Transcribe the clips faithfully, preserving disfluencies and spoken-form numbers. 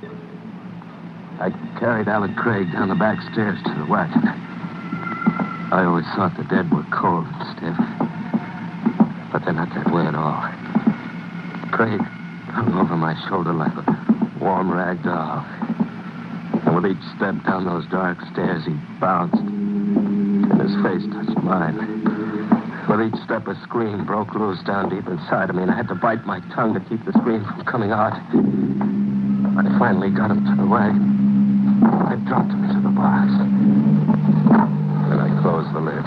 I carried Alec Craig down the back stairs to the wagon. I always thought the dead were cold and stiff. But they're not that way at all. Craig hung over my shoulder like a warm rag doll. And with each step down those dark stairs, he bounced. And his face touched mine. With each step, a scream broke loose down deep inside of me, and I had to bite my tongue to keep the scream from coming out. I finally got him to the wagon. I dropped him into the box. Then I closed the lid.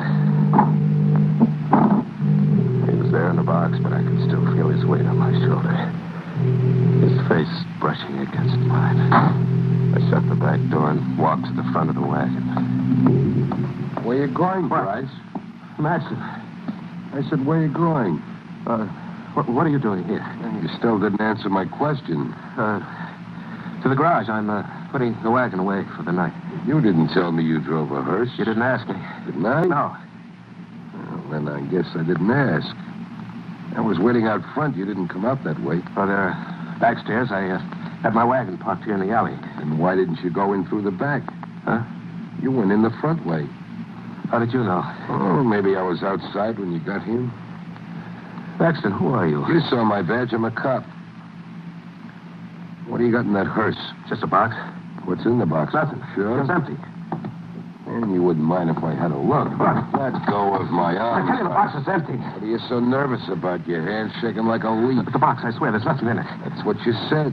He was there in the box, but I could still feel his weight on my shoulder. His face brushing against mine. I shut the back door and walked to the front of the wagon. Where you going, Bryce? Maxton. I said, where you going? Uh, what, what are you doing here? You still didn't answer my question. Uh, to the garage. I'm uh, putting the wagon away for the night. You didn't tell me you drove a hearse. You didn't ask me. Didn't I? No. Well, then I guess I didn't ask. I was waiting out front. You didn't come out that way. Well, there, backstairs, I uh, had my wagon parked here in the alley. And why didn't you go in through the back? Huh? You went in the front way. How did you know? Oh, maybe I was outside when you got here. Baxton, who are you? You saw my badge. I'm a cop. What do you got in that hearse? Just a box. What's in the box? Nothing. Sure? It's empty. And you wouldn't mind if I had a look. What? Let go of my arm. I tell you, the box is empty. What are you so nervous about? Your hand's shaking like a leaf. It's the box, I swear. There's nothing in it. That's what you said.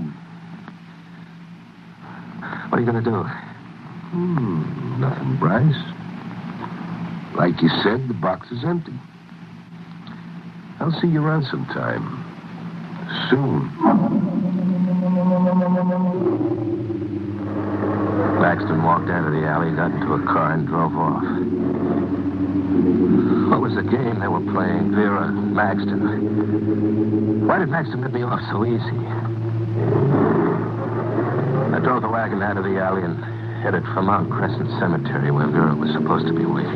What are you going to do? Hmm, nothing, Bryce. Like you said, the box is empty. I'll see you around sometime. Soon. Baxton walked out of the alley, got into a car, and drove off. What was the game they were playing, Vera, Maxton? Why did Maxton let me off so easy? I drove the wagon out of the alley and headed for Mount Crescent Cemetery, where Vera was supposed to be waiting.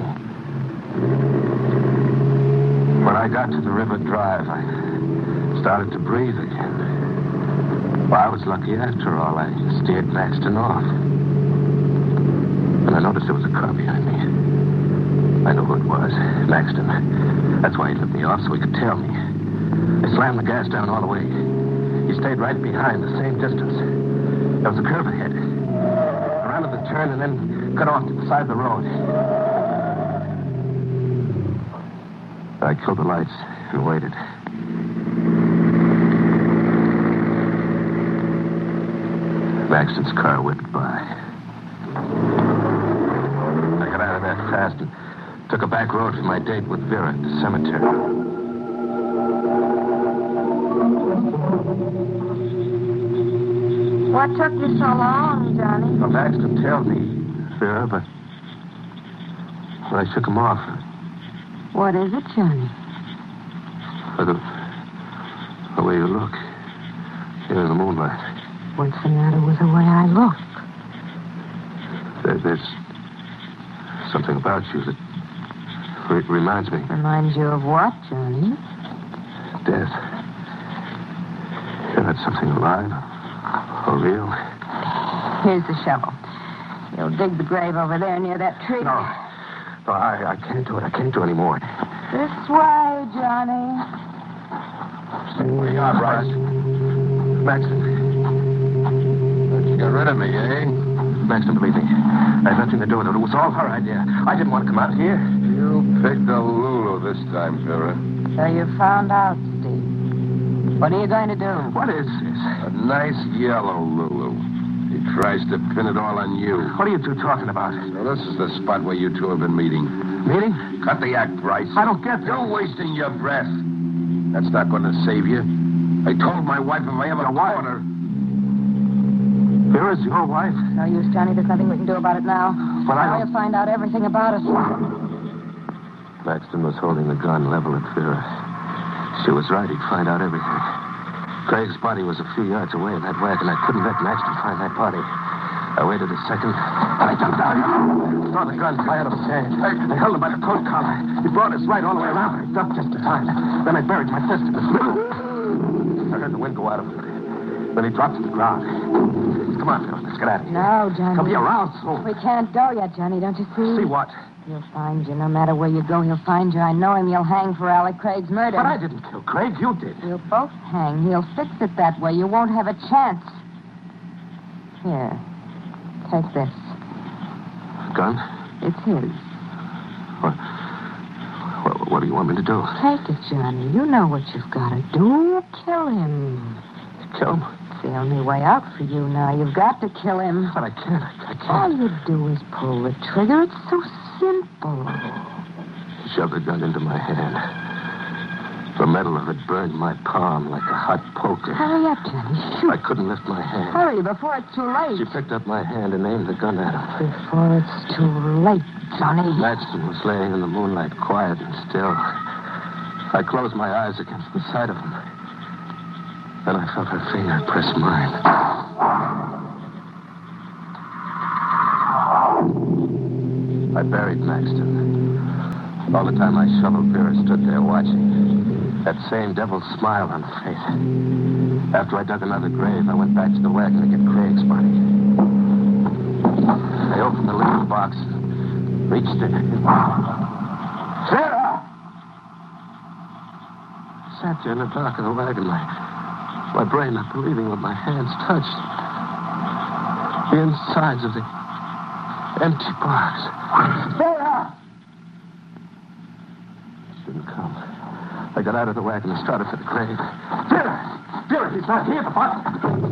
When I got to the river drive, I started to breathe again. Well, I was lucky after all. I steered Maxton off. And I noticed there was a car behind me. I knew who it was. Maxton. That's why he let me off, so he could tail me. I slammed the gas down all the way. He stayed right behind, the same distance. There was a curve ahead. I rounded the turn and then cut off to the side of the road. I killed the lights and waited. Maxton's car whipped by. I got out of that fast and took a back road to my date with Vera at the cemetery. What took you so long, Johnny? Well, Maxton tailed me, Vera, but well, I shook him off. What is it, Johnny? For the, the way you look here in the moonlight. What's the matter with the way I look? There, there's something about you that re- reminds me. Reminds you of what, Johnny? Death. You're not something alive or real. Here's the shovel. You'll dig the grave over there near that tree. No. No, I, I can't do it. I can't do it anymore. This way, Johnny. Stay where you are, Bryce. Maxton. You got rid of me, eh? Maxton, believe me. I had nothing to do with it. It was all her idea. I didn't want to come out here. You picked a Lulu this time, Vera. So you found out, Steve. What are you going to do? What is this? A nice yellow Lulu. He tries to pin it all on you. What are you two talking about? So this is the spot where you two have been meeting. Meeting? Cut the act, Bryce. I don't get this. You're wasting your breath. That's not going to save you. I told my wife if I ever caught her... Vera's your wife? No use, Johnny. There's nothing we can do about it now. But I Now don't... you'll find out everything about us. Maxton was holding the gun level at Vera. She was right. He'd find out everything. Craig's body was a few yards away in that wagon. I couldn't let Maxton find that body. I waited a second, and I jumped out. I saw the gun fly out of his hand. I held him by the coat collar. He brought his right all the way around. I ducked just in time. Then I buried my fist in his middle. I heard the wind go out of him. Then he dropped to the ground. Come on, Bill. Let's get out of here. No, Johnny. He'll be around soon. We can't go yet, Johnny, don't you see? See what? He'll find you. No matter where you go, he'll find you. I know him. You'll hang for Alec Craig's murder. But I didn't kill Craig. You did. You'll both hang. He'll fix it that way. You won't have a chance. Here. Take this. Gun? It's his. What? What, what do you want me to do? Take it, Johnny. You know what you've got to do. Kill him. Kill him? It's the only way out for you now. You've got to kill him. But I can't. I, I can't. All you do is pull the trigger. It's so simple. He shoved the gun into my hand. The metal of it burned my palm like a hot poker. Hurry up, Johnny. Shoot. I couldn't lift my hand. Hurry before it's too late. She picked up my hand and aimed the gun at him. Before it's too late, Johnny. Maxton was laying in the moonlight, quiet and still. I closed my eyes against the sight of him. Then I felt her finger press mine. I buried Maxton. All the time I shoveled, Vera stood there watching. That same devil's smile on her face. After I dug another grave, I went back to the wagon to get Craig's body. I opened the lid box and reached in it. Vera! I sat there in the dark of the wagon, my, my brain not believing what my hands touched. The insides of the empty box. Vera! She didn't come. I got out of the wagon and started for the grave. Vera! Vera, he's not here. The box...